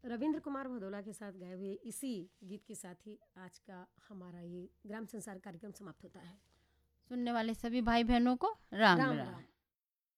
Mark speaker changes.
Speaker 1: रविंद्र कुमार भदौला के साथ गाए हुए इसी गीत के साथ ही आज का हमारा ये ग्राम संसार कार्यक्रम समाप्त होता है।
Speaker 2: सुनने वाले सभी भाई बहनों को राम राम।